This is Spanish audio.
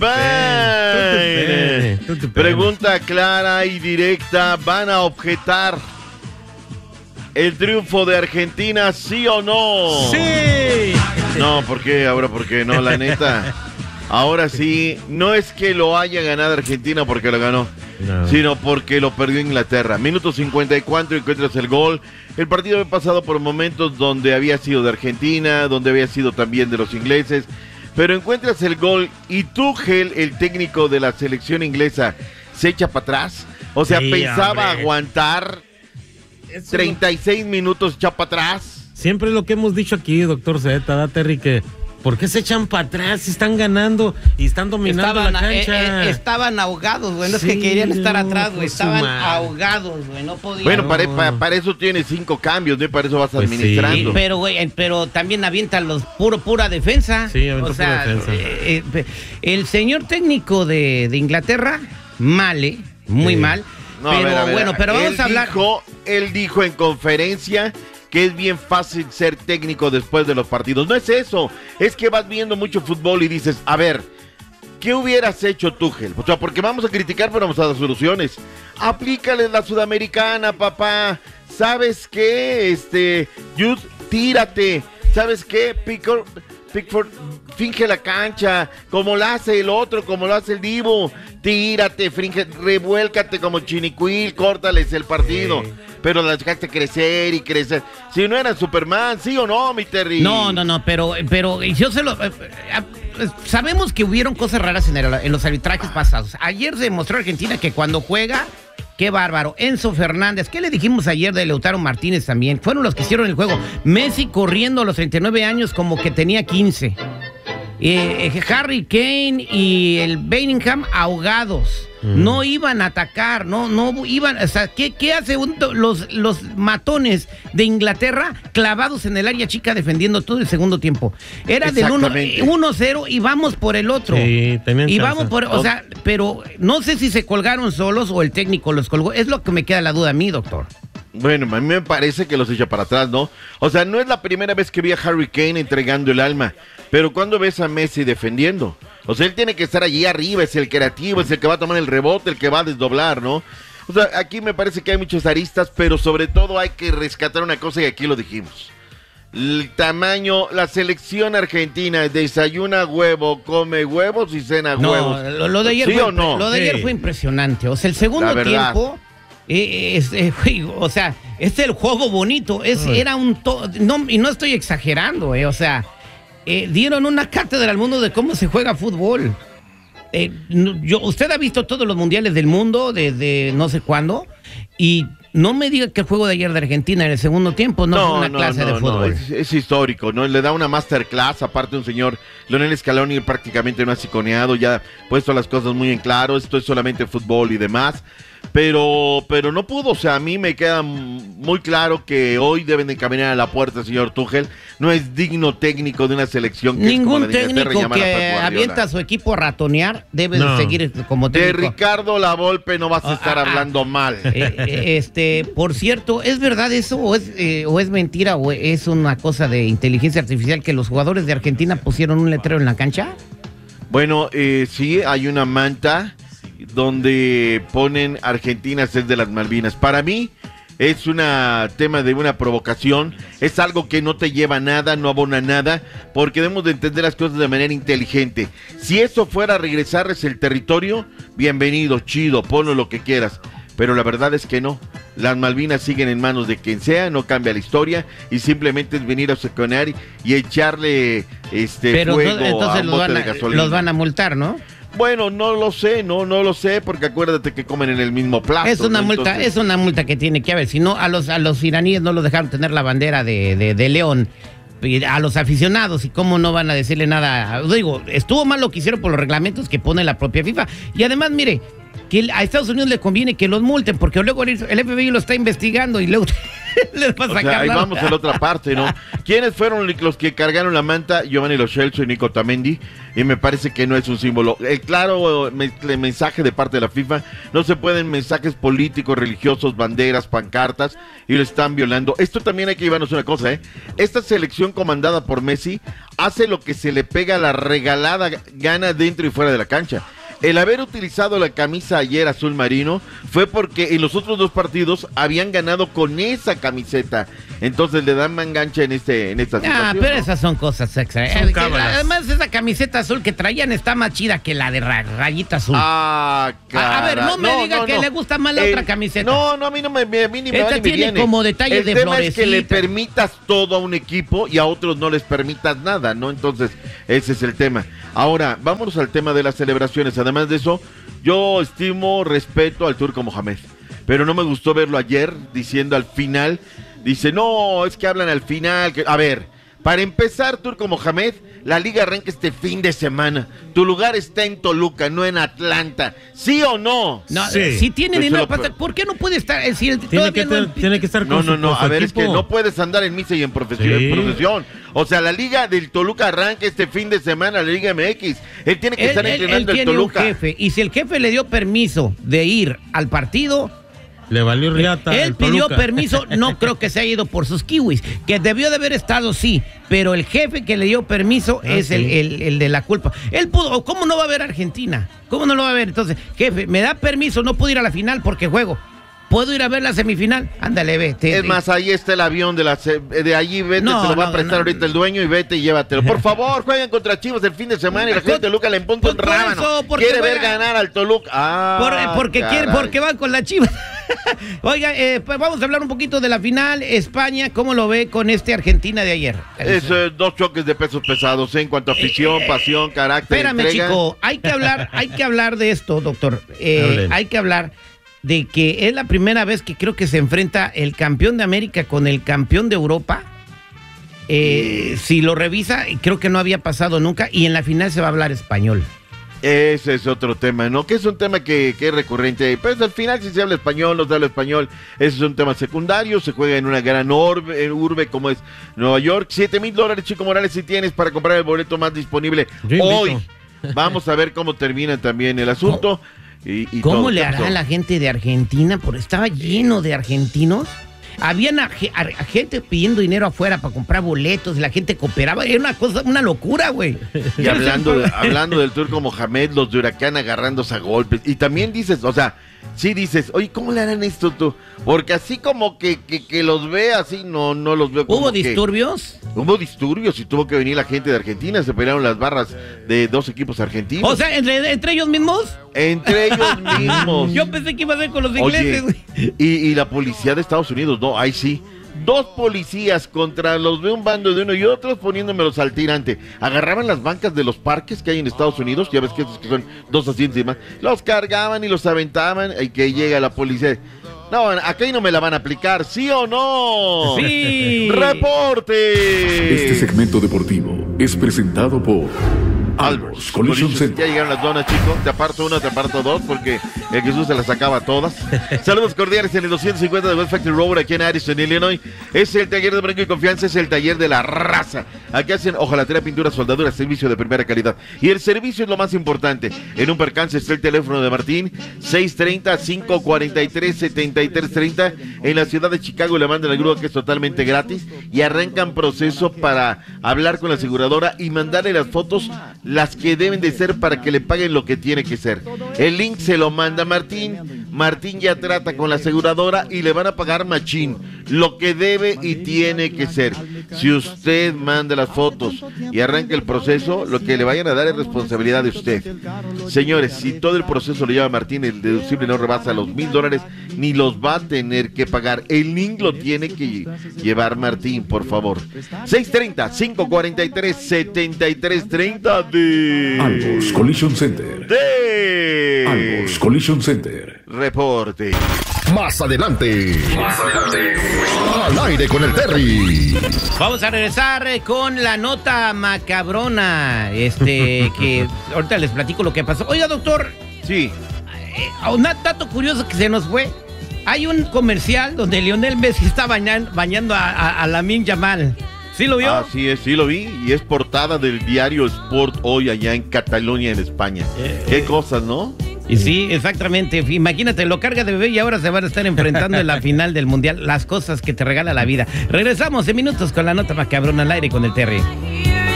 pene. Pregunta clara y directa, ¿van a objetar el triunfo de Argentina, sí o no? ¡Sí! No, ¿por qué? Ahora, ¿por qué no? La neta, ahora sí, no es que lo haya ganado Argentina porque lo ganó, sino porque lo perdió Inglaterra. Minuto 54, encuentras el gol. El partido había pasado por momentos donde había sido de Argentina, donde había sido también de los ingleses, pero encuentras el gol y Tuchel, el técnico de la selección inglesa, se echa para atrás. O sea, sí, pensaba aguantar 36 minutos, echa para atrás. Siempre lo que hemos dicho aquí, doctor Z, ¿da, Terry? Que ¿por qué se echan para atrás si están ganando y están dominando la cancha? Estaban ahogados, güey. No es que querían estar atrás, güey. Estaban ahogados, güey. No podían. Bueno, para eso tienes 5 cambios, ¿no? Para eso vas administrando. Sí, pero, güey, pero también avientan los pura defensa. Sí, avientan pura defensa. El señor técnico de Inglaterra, mal, muy mal. No, pero a ver, bueno, pero vamos a hablar. Él dijo en conferencia que es bien fácil ser técnico después de los partidos. No es eso, es que vas viendo mucho fútbol y dices, a ver, ¿qué hubieras hecho, Tuchel? O sea, porque vamos a criticar, pero vamos a dar soluciones. Aplícale la sudamericana, papá. ¿Sabes qué? Jude, tírate. ¿Sabes qué? Pickford, finge la cancha, como lo hace el otro, como lo hace el Divo. Tírate, revuélcate como Chinicuil, córtales el partido. Pero la dejaste crecer y crecer. Si no era Superman, ¿sí o no, mi Terry? No, pero yo se lo... sabemos que hubieron cosas raras en los arbitrajes pasados. Ayer se demostró Argentina que cuando juega, qué bárbaro. Enzo Fernández, ¿qué le dijimos ayer de Lautaro Martínez también? Fueron los que hicieron el juego. Messi corriendo a los 39 años como que tenía 15. Harry Kane y el Bellingham ahogados. No iban a atacar, no iban, o sea, ¿qué hace los matones de Inglaterra clavados en el área chica defendiendo todo el segundo tiempo? Era del 1-0 y vamos por el otro. Sí, y vamos por, o sea, pero no sé si se colgaron solos o el técnico los colgó. Es lo que me queda la duda a mí, doctor. Bueno, a mí me parece que los echa para atrás, ¿no? O sea, no es la primera vez que vi a Harry Kane entregando el alma, pero ¿cuándo ves a Messi defendiendo? O sea, él tiene que estar allí arriba, es el creativo, es el que va a tomar el rebote, el que va a desdoblar, ¿no? O sea, aquí me parece que hay muchos aristas, pero sobre todo hay que rescatar una cosa y aquí lo dijimos. El tamaño, la selección argentina desayuna huevo, come huevos y cena huevos. Lo de ayer ¿Sí fue, o no? Lo de ayer fue impresionante. O sea, el segundo tiempo... o sea, es el juego bonito, era y no estoy exagerando, o sea, dieron una cátedra al mundo de cómo se juega fútbol. Usted ha visto todos los mundiales del mundo desde no sé cuándo, y no me diga que el juego de ayer de Argentina en el segundo tiempo no es una clase de fútbol. Es histórico, ¿no? Le da una masterclass, aparte un señor Lionel Scaloni prácticamente no ha siconeado, ya ha puesto las cosas muy en claro, esto es solamente fútbol y demás. Pero no pudo, o sea, a mí me queda muy claro que hoy deben de encaminar a la puerta, señor Tuchel. No es digno técnico de una selección que ningún es como la de técnico que avienta a su equipo a ratonear debe de seguir como técnico. De Ricardo Lavolpe no vas a estar hablando mal. Por cierto, ¿es verdad eso o es mentira o es una cosa de inteligencia artificial que los jugadores de Argentina pusieron un letrero en la cancha? Bueno, sí, hay una manta donde ponen Argentina es de las Malvinas. Para mí es un tema de una provocación, es algo que no te lleva a nada, no abona nada, porque debemos de entender las cosas de manera inteligente. Si eso fuera a regresarles el territorio, bienvenido, chido, ponlo lo que quieras, pero la verdad es que no. Las Malvinas siguen en manos de quien sea, no cambia la historia y simplemente es venir a seconear y echarle pero fuego entonces a un bote de gasolina. Los van a multar, ¿no? Bueno, no lo sé, porque acuérdate que comen en el mismo plato. Es una multa, es una multa que tiene que haber. Si no, a los iraníes no los dejaron tener la bandera de León. A los aficionados, y cómo no van a decirle nada. Digo, estuvo mal lo que hicieron por los reglamentos que pone la propia FIFA. Y además, mire, que a Estados Unidos le conviene que los multen, porque luego el FBI lo está investigando y luego Les va a sacar ahí vamos a la otra parte, ¿no? ¿Quiénes fueron los que cargaron la manta? Giovanni Lo Celso y Nico Otamendi, y me parece que no es un símbolo. El claro mensaje de parte de la FIFA, no se pueden mensajes políticos, religiosos, banderas, pancartas, y lo están violando. Esto también hay que llevarnos una cosa, esta selección comandada por Messi hace lo que se le pega a la regalada gana dentro y fuera de la cancha. El haber utilizado la camisa ayer azul marino fue porque en los otros 2 partidos habían ganado con esa camiseta. Entonces le dan mangancha en esta situación. Pero esas son cosas extra. Además, esa camiseta azul que traían está más chida que la de rayita azul. A ver, no me diga que le gusta más la otra camiseta. No, a mí no me viene. Esta tiene como detalles de florecita. El tema es que le permitas todo a un equipo y a otros no les permitas nada, ¿no? Entonces, ese es el tema. Ahora, vámonos al tema de las celebraciones. Además de eso, yo estimo, respeto al Turco Mohamed, pero no me gustó verlo ayer diciendo al final, dice, no, es que hablan al final. A ver, para empezar, Turco Mohamed, la liga arranca este fin de semana. Tu lugar está en Toluca, no en Atlanta. ¿Sí o no? No, si tiene dinero, ¿por qué no puede estar? Tiene que estar con su a ver, equipo. es que no puedes andar en misa y en procesión. O sea, la liga del Toluca arranca este fin de semana, la Liga MX. Él tiene que estar entrenando el Toluca. Un jefe, y si el jefe le dio permiso de ir al partido, le valió riata. Él pidió permiso, no creo que se haya ido por sus kiwis, que debió de haber estado, sí, pero el jefe que le dio permiso es el de la culpa. Él pudo, ¿cómo no va a ver Argentina? ¿Cómo no lo va a ver? Entonces, jefe, me da permiso, no puedo ir a la final porque juego. ¿Puedo ir a ver la semifinal? Ándale, vete. Es más, ahí está el avión de allí, vete, te lo va a prestar ahorita el dueño y vete y llévatelo. Por favor, jueguen contra Chivas el fin de semana y la gente de Toluca le empunta un rábano. Quiere ver ganar al Toluca. Porque van con la Chivas. Oiga, pues vamos a hablar un poquito de la final. España, ¿cómo lo ve con Argentina de ayer? Es 2 choques de pesos pesados, en cuanto a afición, pasión, carácter, espérame, entrega. Chico, hay que hablar de esto, doctor. Hay que hablar de que es la primera vez que creo que se enfrenta el campeón de América con el campeón de Europa. Si lo revisa, creo que no había pasado nunca, y en la final se va a hablar español. Ese es otro tema, ¿no? Que es un tema que es recurrente. Pues al final, si se habla español, no se habla español, ese es un tema secundario. Se juega en una gran urbe como es Nueva York. $7,000, Chico Morales, si tienes para comprar el boleto más disponible hoy. Vamos a ver cómo termina también el asunto. ¿Cómo le hará la gente de Argentina? Porque estaba lleno de argentinos. Habían gente pidiendo dinero afuera para comprar boletos y la gente cooperaba. Era una locura, güey. Y hablando del Turco Mohamed, los de Huracán agarrándose a golpes. Y también dices, o sea, sí dices, oye, ¿cómo le harán esto tú? Porque así como que los ve así, no los veo como ¿Hubo disturbios? Hubo disturbios y tuvo que venir la gente de Argentina. Se pelearon las barras de 2 equipos argentinos. O sea, ¿entre ellos mismos? Entre ellos mismos. Yo pensé que iba a ser con los ingleses, güey. Y la policía de Estados Unidos, no, ahí sí. 2 policías contra los de un bando de uno y otros poniéndomelos al tirante. Agarraban las bancas de los parques que hay en Estados Unidos, ya ves que esos que son 2 así encima, los cargaban y los aventaban y que llega la policía. No, acá no me la van a aplicar, ¿sí o no? ¡Sí! ¡Reporte! Este segmento deportivo es presentado por Alborz Collision Center. Ya llegaron las donas, chicos. Te aparto 1, te aparto 2, porque el Jesús se las sacaba todas. Saludos cordiales en el 250 de West Factory Road, aquí en Addison, Illinois. Es el taller de brinco y confianza, es el taller de la raza. Aquí hacen hojalatería, pintura, soldadura, servicio de primera calidad. Y el servicio es lo más importante. En un percance está el teléfono de Martín, 630-543-7330. En la ciudad de Chicago le mandan la grúa, que es totalmente gratis. Y arrancan proceso para hablar con la aseguradora y mandarle las fotos, las que deben de ser para que le paguen lo que tiene que ser. El link se lo manda Martín. Martín ya trata con la aseguradora y le van a pagar machín, lo que debe y tiene que ser. Si usted manda las fotos y arranca el proceso, lo que le vayan a dar es responsabilidad de usted. Señores, si todo el proceso lo lleva Martín, el deducible no rebasa los $1,000, ni los va a tener que pagar. El link lo tiene que llevar Martín, por favor. 630-543-7330 de Alborz Collision Center. Alborz Collision Center. Reporte. Más adelante. Al aire con el Terry. Vamos a regresar con la nota macabrona. Que ahorita les platico lo que pasó. Oiga, doctor. Sí. Un dato curioso que se nos fue. Hay un comercial donde Lionel Messi está bañando a Lamine Yamal. ¿Sí lo vio? Así es, sí lo vi, y es portada del diario Sport hoy allá en Cataluña, en España. Qué cosas, ¿no? Y sí, exactamente. Imagínate, lo carga de bebé y ahora se van a estar enfrentando en la final del Mundial. Las cosas que te regala la vida. Regresamos en minutos con la nota macabrona al aire con el Terry.